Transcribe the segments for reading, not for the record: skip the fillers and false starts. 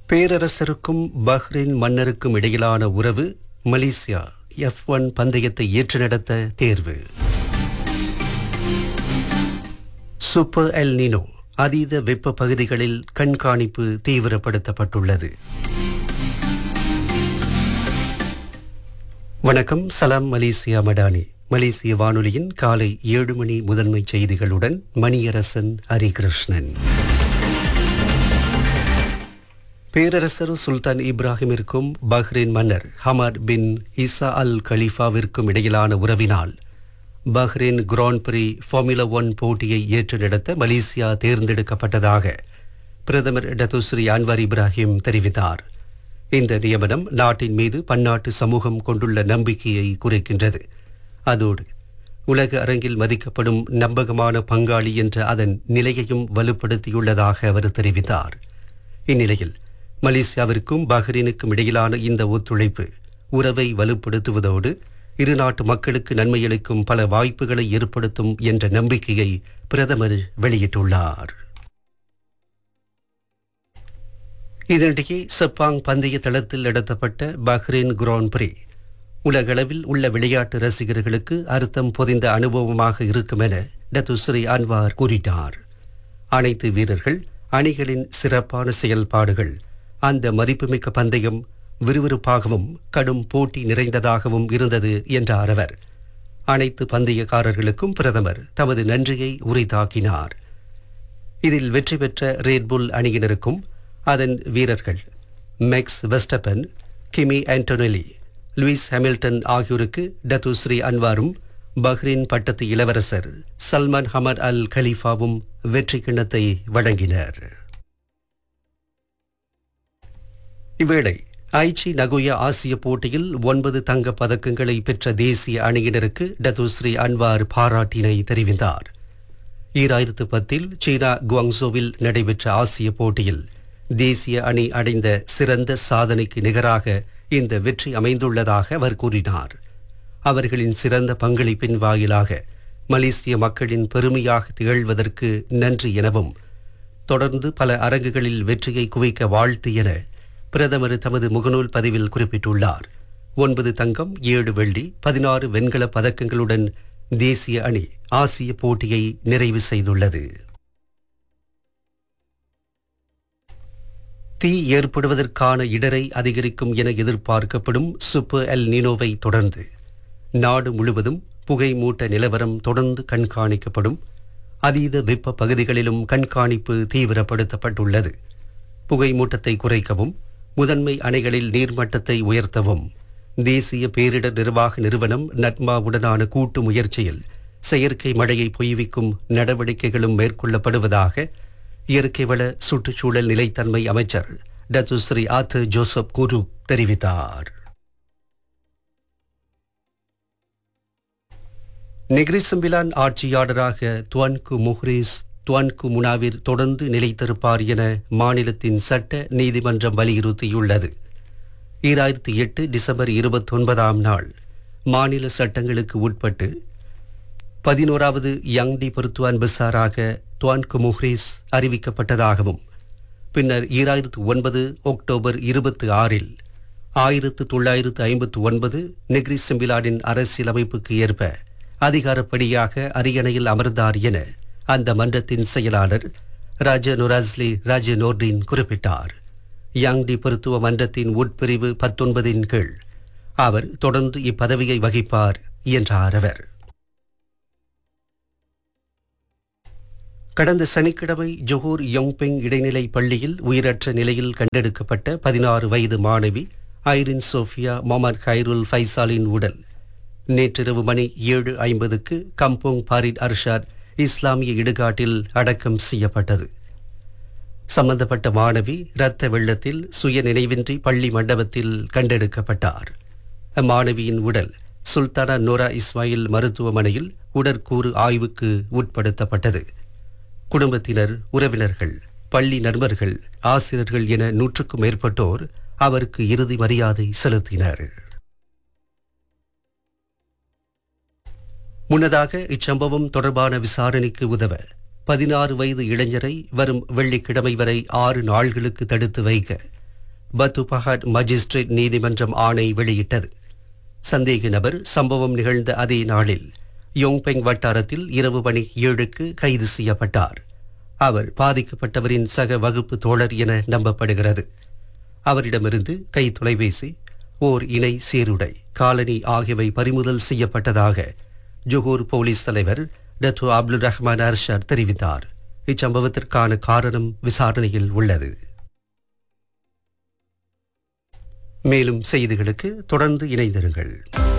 பேரரசருக்கும் Bahrain மன்னருக்கும் இடையிலான உறவு Malaysia F1 பந்தயத்தை ஏற்று நடத்த தேர்வு. சூப்பர் எல் நினோ அதீத வெப்ப பகுதிகளில் கண்காணிப்பு தீவிரப்படுத்தப்பட்டுள்ளது. வணக்கம், சலாம் மலேசியா மடானி. மலேசிய வானொலியின் காலை 7 மணி முதன்மை செய்திகளுடன் மணியரசன் ஹரிகிருஷ்ணன். பேரரசர் சுல்தான் இப்ராஹிமிற்கும் பஹ்ரைன் மன்னர் ஹமாத் பின் இசா அல் கலீஃபாவிற்கும் இடையிலான உறவினால் பஹ்ரைன் கிராண்ட் பிரி ஃபார்முலா 1 போட்டியை ஏற்று நடத்த மலேசியா தேர்ந்தெடுக்கப்பட்டதாக பிரதமர் டத்துஸ்ரீ அன்வார் இப்ராஹிம் தெரிவித்தார். இந்த நியமனம் நாட்டின் மீது பன்னாட்டு சமூகம் கொண்டுள்ள நம்பிக்கையை குறைக்கின்றது. அதோடு உலக அரங்கில் மதிக்கப்படும் நம்பகமான பங்காளி என்ற அதன் நிலையையும் வலுப்படுத்தியுள்ளதாக அவர் தெரிவித்தார். இந்நிலையில் மலேசியாவிற்கும் பஹ்ரைனுக்கும் இடையிலான இந்த ஒத்துழைப்பு உறவை வலுப்படுத்துவதோடு இரு நாட்டு மக்களுக்கு நன்மையளிக்கும் பல வாய்ப்புகளை ஏற்படுத்தும் என்ற நம்பிக்கையை பிரதமர் வெளியிட்டுள்ளார். இதனிடையே செப்பாங் பந்தய தளத்தில் நடத்தப்பட்ட பஹ்ரைன் கிராண்ட் பிரி உலகளவில் உள்ள விளையாட்டு ரசிகர்களுக்கு அர்த்தம் பொதிந்த அனுபவமாக இருக்கும் என டத்துஸ்ரீ அன்வார் கூறினார். அனைத்து வீரர்கள், அணிகளின் சிறப்பான செயல்பாடுகள், அந்த மதிப்புமிக்க பந்தயம் விறுவிறுப்பாகவும் கடும் போட்டி நிறைந்ததாகவும் இருந்தது என்றார் அவர். அனைத்து பந்தயக்காரர்களுக்கும் பிரதமர் தமது நன்றியை உரித்தாக்கினார். இதில் வெற்றி பெற்ற ரெட்புல் அணியினருக்கும் அதன் வீரர்கள் மேக்ஸ் வெஸ்டப்பன், கிமி ஆண்டோனெலி, லூயிஸ் ஹாமில்டன் ஆகியோருக்கு டத்துஸ்ரீ அன்வாரும் பஹ்ரைன் பட்டத்து இளவரசர் சல்மான் ஹமத் அல் கலீஃபாவும் வெற்றி கிண்ணத்தை வழங்கினர். இவ்வேளை ஐச்சி நகோயா ஆசிய போட்டியில் 9 தங்க பதக்கங்களை பெற்ற தேசிய அணியினருக்கு டத்துஸ்ரீ அன்வார் பாராட்டினை தெரிவித்தார். 2010 சீனா குவாங்சோவில் நடைபெற்ற ஆசிய போட்டியில் தேசிய அணி அடைந்த சிறந்த சாதனைக்கு நிகராக இந்த வெற்றி அமைந்துள்ளதாக அவர் கூறினார். அவர்களின் சிறந்த பங்களிப்பின் வாயிலாக மலேசிய மக்களின் பெருமையாக திகழ்வதற்கு நன்றி எனவும் தொடர்ந்து பல அரங்குகளில் வெற்றியை குவிக்க வாழ்த்து என பிரதமர் தமது முகநூல் பதிவில் குறிப்பிட்டுள்ளார். 9 தங்கம், 7 வெள்ளி, 16 வெண்கல பதக்கங்களுடன் தேசிய அணி ஆசிய போட்டியை நிறைவு செய்துள்ளது. தீ ஏற்படுவதற்கான இடரை அதிகரிக்கும் என எதிர்பார்க்கப்படும் சூப்பர் எல் நீனோவை தொடர்ந்து நாடு முழுவதும் புகை மூட்ட நிலவரம் தொடர்ந்து கண்காணிக்கப்படும். அதீத வெப்ப பகுதிகளிலும் கண்காணிப்பு தீவிரப்படுத்தப்பட்டுள்ளது. புகை மூட்டத்தை குறைக்கவும் முதன்மை அணைகளில் நீர்மட்டத்தை உயர்த்தவும் தேசிய பேரிடர் நிர்வாக நிறுவனம் நட்மாவுடனான கூட்டு முயற்சியில் செயற்கை மழையை பொய்விக்கும் நடவடிக்கைகளும் மேற்கொள்ளப்படுவதாக இயற்கை வள சுற்றுச்சூழல் நிலைத்தன்மை அமைச்சர் டத்துஸ்ரீ ஆத்தர் ஜோசப் குரு தெரிவித்தார். நெகிரி செம்பிலான் ஆட்சியாளராக துவான்கு முஹ்ரிஸ் துவான்கு முனாவிர் தொடர்ந்து நிலைத்திருப்பார் என மாநிலத்தின் சட்ட நீதிமன்றம் வலியுறுத்தியுள்ளது. 2008 டிசம்பர் 29ஆம் நாள் மாநில சட்டங்களுக்கு உட்பட்டு 11வது யங்டி பருத்துவான் பெசாராக துவான்கு முஹ்ரிஸ் அறிவிக்கப்பட்டதாகவும் பின்னர் 2009 அக்டோபர் 26இல் 1959 நெகிரி செம்பிலானின் அரசியலமைப்புக்கு ஏற்ப அதிகாரப்படியாக அரியணையில் அமர்ந்தார் என அந்த மன்றத்தின் செயலாளர் ராஜ நுராஸ்லி ராஜ நோர்டின் குறிப்பிட்டார். யாங்டி பருத்துவ மன்றத்தின் உட்பிரிவு 19இன் கீழ் அவர் தொடர்ந்து இப்பதவியை வகிப்பார் என்றார் அவர். கடந்த சனிக்கிழமை ஜொஹூர் யோங்பெங் இடைநிலை பள்ளியில் உயிரற்ற நிலையில் கண்டெடுக்கப்பட்ட 16 வயது மாணவி ஐரின் சோஃபியா மொஹமட் ஹைருல் ஃபைசாலின் உடல் நேற்றிரவு மணி 7:50க்கு கம்போங் பாரிட் அர்ஷாத் இஸ்லாமிய இடுகாட்டில் அடக்கம் செய்யப்பட்டது. சம்பந்தப்பட்ட மாணவி இரத்த வெள்ளத்தில் சுய நினைவின்றி பள்ளி மண்டபத்தில் கண்டெடுக்கப்பட்டார். அம்மாணவியின் உடல் சுல்தானா நோரா இஸ்மாயில் மருத்துவமனையில் உடற்கூறு ஆய்வுக்கு உட்படுத்தப்பட்டது. குடும்பத்தினர், உறவினர்கள், பள்ளி நண்பர்கள், ஆசிரியர்கள் என 100க்கும் மேற்பட்டோர் அவருக்கு இறுதி மரியாதை செலுத்தினர். முன்னதாக இச்சம்பவம் தொடர்பான விசாரணைக்கு உதவ 16 வயது இளைஞரை வரும் வெள்ளிக்கிழமை வரை 6 நாள்களுக்கு தடுத்து வைக்க பத்து பஹாட் மஜிஸ்ட்ரேட் நீதிமன்றம் ஆணை வெளியிட்டது. சந்தேக நபர் சம்பவம் நிகழ்ந்த அதே நாளில் யோங்பெங் வட்டாரத்தில் இரவு மணி 7க்கு கைது செய்யப்பட்டார். அவர் பாதிக்கப்பட்டவரின் சக வகுப்பு தோழர் என நம்பப்படுகிறது. அவரிடமிருந்து கை தொலைபேசி, ஓர் இணை சீருடை, காலனி ஆகியவை பறிமுதல் செய்யப்பட்டதாக ஜொஹூர் போலீஸ் தலைவர் டத்து அப்துல் ரஹ்மான் அர்ஷார் தெரிவித்தார். இச்சம்பவத்திற்கான காரணம் விசாரணையில் உள்ளது. மேலும் செய்திகளுக்கு தொடர்ந்து இணைந்திருங்கள்.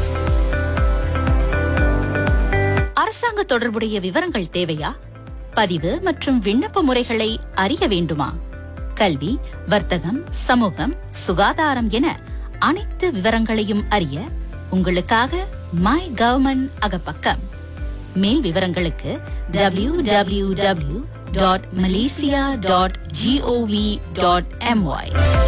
அரசாங்க தொடர்புடைய விவரங்கள் தேவையா? பதிவு மற்றும் விண்ணப்ப முறைகளை அறிய வேண்டுமா? கல்வி, வர்த்தகம், சமூகம், சுகாதாரம் என அனைத்து விவரங்களையும் அறிய உங்களுக்காக மை கவர்மெண்ட் அகப்பக்கம். மேல் விவரங்களுக்கு www.malaysia.gov.my.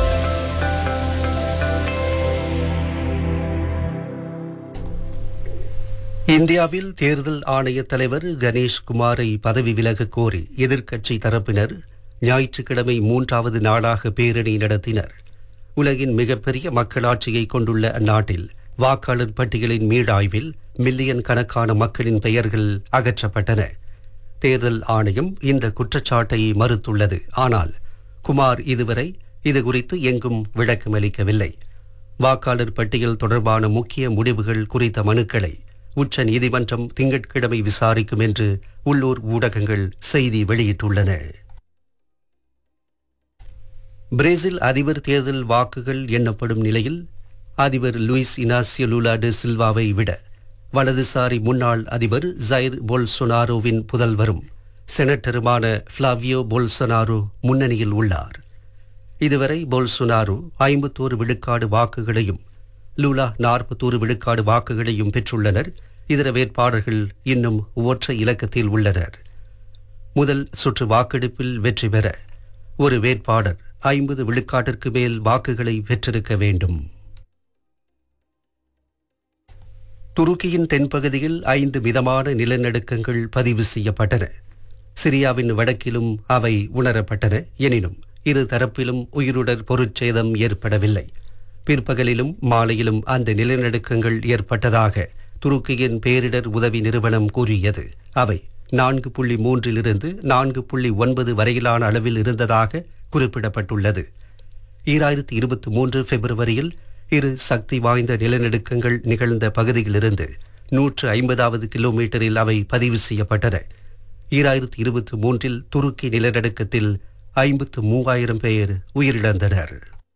இந்தியாவில் தேர்தல் ஆணைய தலைவர் கணேஷ் குமாரை பதவி விலக கோரி எதிர்க்கட்சி தரப்பினர் ஞாயிற்றுக்கிழமை 3வது நாளாக பேரணி நடத்தினர். உலகின் மிகப்பெரிய மக்களாட்சியை கொண்டுள்ள அந்நாட்டில் வாக்காளர் பட்டியலின் மீளாய்வில் மில்லியன் கணக்கான மக்களின் பெயர்கள் அகற்றப்பட்டன. தேர்தல் ஆணையம் இந்த குற்றச்சாட்டை மறுத்துள்ளது. ஆனால் குமார் இதுவரை இதுகுறித்து எங்கும் விளக்கமளிக்கவில்லை. வாக்காளர் பட்டியல் தொடர்பான முக்கிய முடிவுகள் குறித்த மனுக்களை உச்ச நீதிமன்றம் திங்கட்கிழமை விசாரிக்கும் என்று உள்ளூர் ஊடகங்கள் செய்தி வெளியிட்டுள்ளன. பிரேசில் அதிபர் தேர்தல் வாக்குகள் எண்ணப்படும் நிலையில் அதிபர் லூயிஸ் இனாசியோ லூலா டி சில்வாவை விட வலதுசாரி முன்னாள் அதிபர் ஜைர் போல்சொனாரோவின் புதல்வரும் செனட்டருமான ஃப்ளாவியோ போல்சொனாரோ முன்னணியில் உள்ளார். இதுவரை போல்சொனாரோ 51 விழுக்காடு வாக்குகளையும் லூலா 41 விழுக்காடு வாக்குகளையும் பெற்றுள்ளனர். இதர வேட்பாளர்கள் இன்னும் ஒற்றை இலக்கத்தில் உள்ளனர். முதல் சுற்று வாக்கெடுப்பில் வெற்றி பெற ஒரு வேட்பாளர் 50 விழுக்காட்டிற்கு மேல் வாக்குகளை பெற்றிருக்க வேண்டும். துருக்கியின் தென்பகுதியில் 5 மிதமான நிலநடுக்கங்கள் பதிவு செய்யப்பட்டன. சிரியாவின் வடக்கிலும் அவை உணரப்பட்டன. எனினும் இரு தரப்பிலும் உயிருடர் பொருட்சேதம் ஏற்படவில்லை. பிற்பகலிலும் மாலையிலும் அந்த நிலநடுக்கங்கள் ஏற்பட்டதாக துருக்கியின் பேரிடர் உதவி நிறுவனம் கூறியது. அவை 4.3 4.9 வரையிலான அளவில் இருந்ததாக குறிப்பிடப்பட்டுள்ளது. 2023 பிப்ரவரியில் இரு சக்தி வாய்ந்த நிலநடுக்கங்கள் நிகழ்ந்த பகுதியிலிருந்து 150வது கிலோமீட்டரில் அவை பதிவு செய்யப்பட்டன. 2023 துருக்கி நிலநடுக்கத்தில் 53,000 பேர் உயிரிழந்தனர்.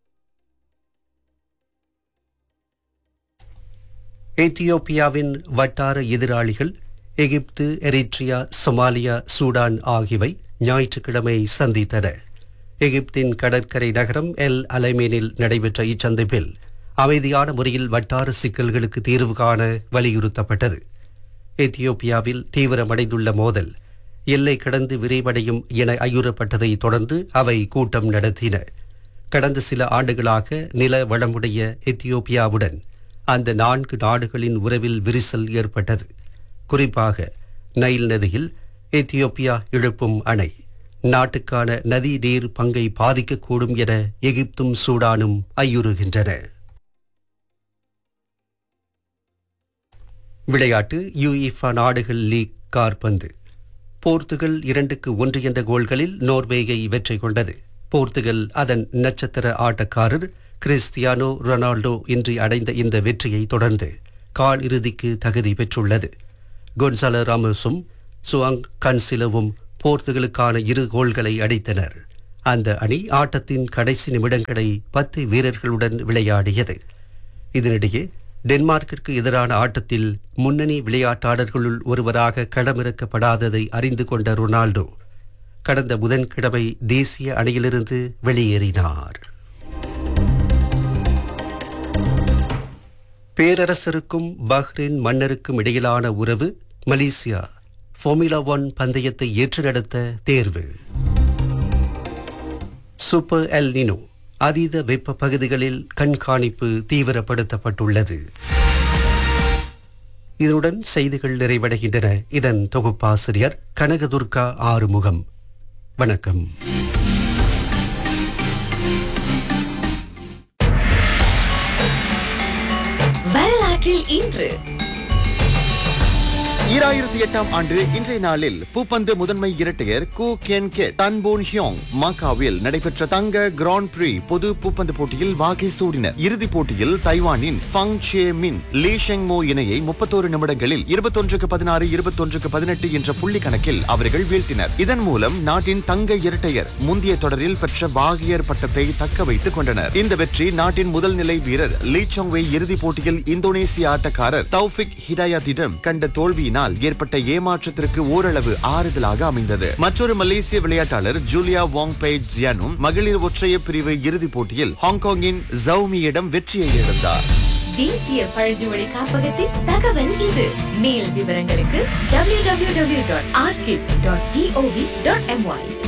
எத்தியோப்பியாவின் வட்டார எதிராளிகள் எகிப்து, எரிட்ரியா, சொமாலியா, சூடான் ஆகியவை ஞாயிற்றுக்கிழமை சந்தித்தன. எகிப்தின் கடற்கரை நகரம் எல் அலைமேனில் நடைபெற்ற இச்சந்திப்பில் அமைதியான முறையில் வட்டார சிக்கல்களுக்கு தீர்வு காண வலியுறுத்தப்பட்டது. எத்தியோப்பியாவில் தீவிரமடைந்துள்ள மோதல் எல்லை கடந்து விரைவடையும் என ஐயுறப்பட்டதை தொடர்ந்து அவை கூட்டம் நடத்தின. கடந்த சில ஆண்டுகளாக நில வளமுடைய எத்தியோப்பியாவுடன் அந்த 4 நாடுகளின் உறவில் விரிசல் ஏற்பட்டது. குறிப்பாக நைல் நதியில் எத்தியோப்பியா எழுப்பும் அணை நாட்டுக்கான நதி நீர் பங்கை பாதிக்கக்கூடும் என எகிப்தும் சூடானும் ஐயுறுகின்றன. விளையாட்டு. யுஈஃபா நாடுகள் லீக் காற்பந்து. போர்த்துகல் 2-1 என்ற கோல்களில் நோர்வேயை வெற்றி கொண்டது. போர்த்துகல் அதன் நட்சத்திர ஆட்டக்காரர் கிறிஸ்டியானோ ரொனால்டோ இன்றி அடைந்த இந்த வெற்றியை தொடர்ந்து கால் இறுதிக்கு தகுதி பெற்றுள்ளது. கொன்சாலோ ராமோஸும் சுவாங் கன்சிலோவும் போர்த்துகலுக்கான 2 கோல்களை அடித்தனர். அந்த அணி ஆட்டத்தின் கடைசி நிமிடங்களை 10 வீரர்களுடன் விளையாடியது. இதனிடையே டென்மார்க்கிற்கு எதிரான ஆட்டத்தில் முன்னணி விளையாட்டாளர்களுள் ஒருவராக களமிறக்கப்படாததை அறிந்து கொண்ட ரொனால்டோ கடந்த புதன்கிழமை தேசிய அணியிலிருந்து வெளியேறினார். பேரரசருக்கும் பஹ்ரைன் மன்னருக்கும் இடையிலான உறவு. மலேசியா ஃபார்முலா 1 பந்தயத்தை ஏற்று நடத்த தேர்வு. சூப்பர் எல் நினோ அதீத வெப்ப பகுதிகளில் கண்காணிப்பு தீவிரப்படுத்தப்பட்டுள்ளது. இதனுடன் செய்திகள் நிறைவடைகின்றன. இதன் தொகுப்பாசிரியர் கனகதுர்கா ஆறுமுகம். வணக்கம். இன்று. 2008 ஆண்டு இன்றைய நாளில் பூப்பந்து முதன்மை இரட்டையர் கூ கென் கெட் தன் போன் ஹியோங் மக்காவில் நடைபெற்ற தங்க கிராண்ட் பிரீ பொது பூப்பந்து போட்டியில் வாகை சூடினர். இறுதிப் போட்டியில் தைவானின் ஃபங் சே மின் லீ ஷெங் மோ இணையை 31 நிமிடங்களில் 21-16 21-18 என்ற புள்ளி கணக்கில் அவர்கள் வீழ்த்தினர். இதன் மூலம் நாட்டின் தங்க இரட்டையர் முந்தைய தொடரில் பெற்ற வாகியர் பட்டத்தை தக்க வைத்துக் கொண்டனர். இந்த வெற்றி நாட்டின் முதல் நிலை வீரர் லீ சோங் வெய் இறுதிப் போட்டியில் இந்தோனேசிய ஆட்டக்காரர் தௌஃபிக் ஹிடாயத்திடம் கண்ட தோல்வியினால் ஏற்பட்ட ஏமாற்றத்திற்கு ஓரளவு ஆறுதலாக அமைந்தது. மற்றொரு மலேசிய விளையாட்டாளர் ஜூலியா வாங் பை ஜியானும் மகளிர் ஒற்றையர் பிரிவு இறுதிப் போட்டியில் ஹாங்காங்கின் ஜவுமியிடம் வெற்றியை இழந்தார். தேசிய பழங்குடி காப்பகத்தின் தகவல் இது. மேல் விவரங்களுக்கு www.arkip.gov.my